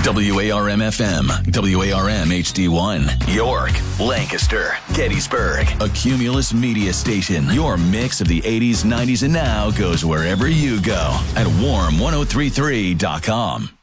WARM-FM, WARM HD1, York, Lancaster, Gettysburg, a Cumulus media station. Your mix of the 80s, 90s, and now goes wherever you go at warm1033.com.